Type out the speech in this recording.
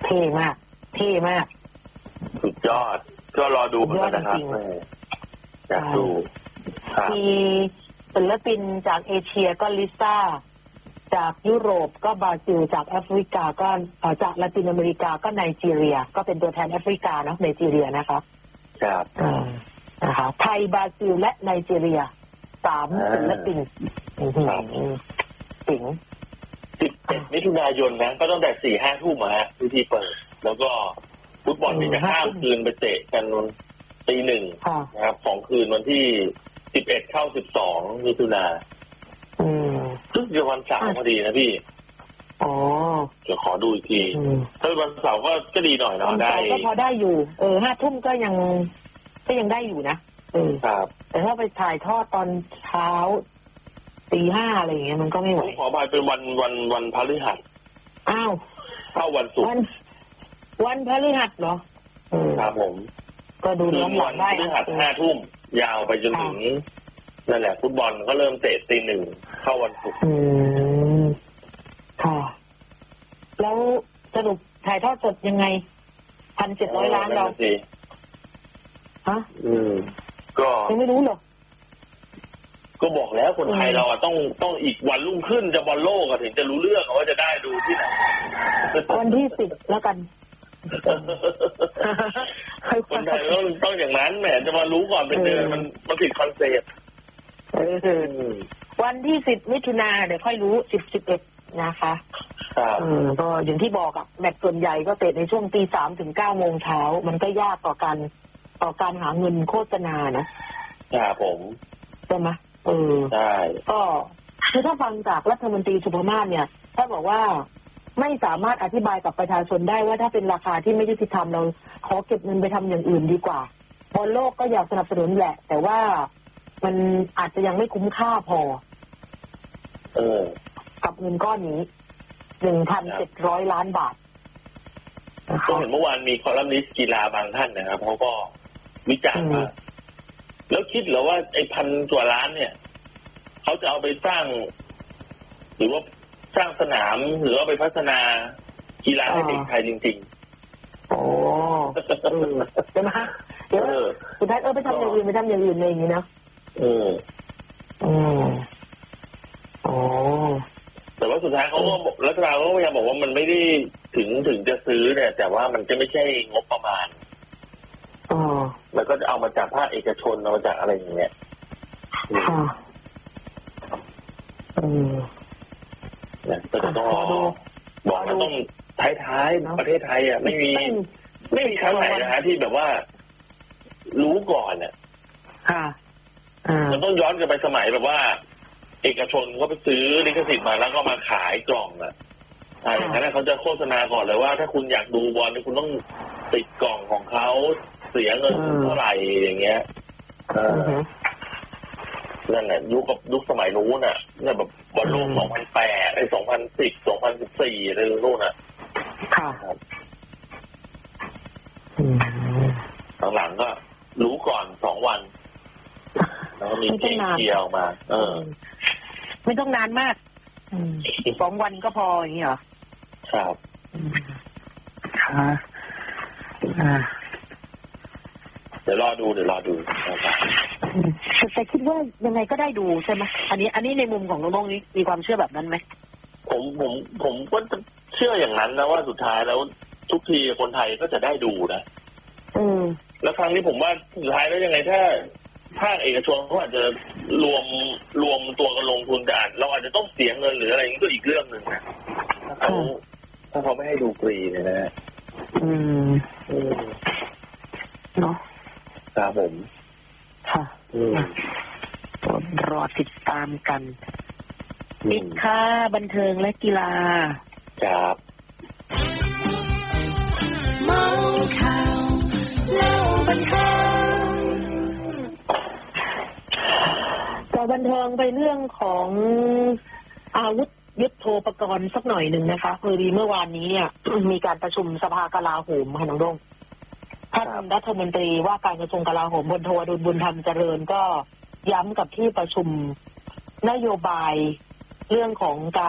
เท่มากสุดยอดก็รอดูกันนะครับอยากดูมีศิลปินจากเอเชียก็ลิซ่าจากยุโรปก็บราซิลจากแอฟริกาก็จากละตินอเมริกาก็ไนจีเรียก็เป็นตัวแทนแอฟริกาเนาะไนจีเรียนะคะครับนะคะไทยบราซิลและไนจีเรีย3ศิลปินสิง 11 มิถุนายนนะก็ตั้งแต่ 4-5 ทุ่มพิธีเปิดแล้วก็ฟุตบอลนี่จะข้ามคืนไปเตะกันวันตี 1นะครับของคืนวันที่11เข้า12มิถุนายนซึ่งจะวันเสาร์พอดีนะพี่จะขอดูอีกทีถ้าวันเสาร์ก็ดีหน่อยเนาะได้ก็พอได้อยู่5 ทุ่มก็ยังได้อยู่นะครับแต่ถ้าไปถ่ายทอดตอนเช้าตี 5อะไรอย่างเงี้ยมันก็ไม่ไหวขอไปเป็นวันพฤหัสอ้าวเข้าวันศุกร์วันพฤหัสเหรอครับผมก็ดูน้องหลังได้พฤหัส5 ทุ่มยาวไปจนถึงนั่นแหละฟุตบอลก็เริ่มเตะตี 1เข้าวันศุกร์ค่ะแล้วสรุปถ่ายทอดสดยังไง 1,700 ล้านเราฮะก็ยังไม่รู้หรอก็บอกแล้วคนไทยเราต้องอีกวันรุ่งขึ้นจะบอลโลกถึงจะรู้เรื่องว่าจะได้ดูที่ไหนวันที่10แล้วกันคนไทยต้องอย่างนั้นแหมจะมารู้ก่อนเป็นเดือนมันผิดคอนเซ็ปต์วันที่10 มิถุนาเดี๋ยวค่อยรู้10-11นะคะก็อย่างที่บอกแมตช์ส่วนใหญ่ก็เตะในช่วงตี 3 ถึง 9 โมงเช้ามันก็ยากต่อการหาเงินโฆษณานะครับผมใช่ไหมใช่ก็คือถ้าฟังจากรัฐมนตรีสุภมาศเนี่ยถ้าบอกว่าไม่สามารถอธิบายกับประชาชนได้ว่าถ้าเป็นราคาที่ไม่ยุติธรรมเราขอเก็บเงินไปทำอย่างอื่นดีกว่าบอลโลกก็อยากสนับสนุนแหละแต่ว่ามันอาจจะยังไม่คุ้มค่าพอกับเงินก้อนนี้ 1,700 ล้านบาทก็เห็นเมื่อวานมีคอลัมนิสต์กีฬาบางท่านนะครับเขาก็วิจารณ์มาแล้วคิดเหรอว่าไอ้1,000 กว่าล้านเนี่ยเขาจะเอาไปสร้างหรือว่าสร้างสนามหรือว่าไปพัฒนากีฬาให้เด็กไทยจริงๆใช่ไหมเดี๋ยวสุดท้ายไปทำอย่างอื่นอะไรอย่างนี้นะแต่ว่าสุดท้ายเขาก็รัฐบาลก็พยายามบอกว่ามันไม่ได้ถึงจะซื้อเนี่ยแต่ว่ามันจะไม่ใช่งบประมาณมันก็จะเอามาจากภาคเอกชนเอามาจากอะไรอย่างเงี้ยก็จะต้องบอกว่าต้องท้ายๆประเทศไทยไม่มีครั้งไหนนะฮะที่แบบว่ารู้ก่อนมันต้องย้อนกลับไปสมัยแบบว่าเอกชนก็ไปซื้อลิขสิทธิ์มาแล้วก็มาขายกล่องอย่างนั้นเขาจะโฆษณาก่อนเลยว่าถ้าคุณอยากดูบอลคุณต้องติดกล่องของเขาเสียเงินเท่าไหร่อย่างเงี้ยนั่นแหละยุคสมัยนู้นเนี่ยแบบบอลโลก2008 2010 2014อะไรนู่นค่ะหลังๆก็รู้ก่อน2 วันแล้วก็มีเพลงเดียวมาไม่ต้องนานมาก2 วันก็พออย่างนี้เหรอครับเดี๋ยวรอดูแต่คิดว่ายังไงก็ได้ดูใช่ไหมอันนี้ในมุมของน้องๆนี้มีความเชื่อแบบนั้นไหมผมก็เชื่ออย่างนั้นนะว่าสุดท้ายแล้วทุกทีคนไทยก็จะได้ดูนะแล้วครั้งนี้ผมว่าสุดท้ายแล้วยังไงถ้าภาคเอกชนเขาอาจจะรวมตัวกันลงทุนแต่เราอาจจะต้องเสียเงินหรืออะไรนี้ก็อีกเรื่องหนึ่งนะถ้าเขาไม่ให้ดูฟรีเนี่ยนะเนาะครับผมค่ะรอติดตามกันปิดค่าบันเทิงและกีฬาครับเมาข่าวเล่าบันเทิงต่อบันเทิงไปเรื่องของอาวุธยุทโธปกรณ์สักหน่อยหนึ่งนะคะพอดีเมื่อวานนี้เนี่ย มีการประชุมสภากลาโหมค่ะน้องดงท่านรัฐมนตรีว่าการกระทรวงกลาโหมพลโทอดุลบุญธรรมเจริญก็ย้ำกับที่ประชุมนโยบายเรื่องของการ